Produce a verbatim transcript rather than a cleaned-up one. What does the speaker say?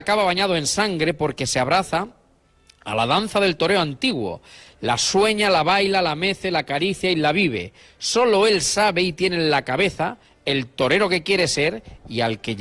acaba bañado en sangre porque se abraza a la danza del toreo antiguo. La sueña, la baila, la mece, la acaricia y la vive. Solo él sabe y tiene en la cabeza el torero que quiere ser y al que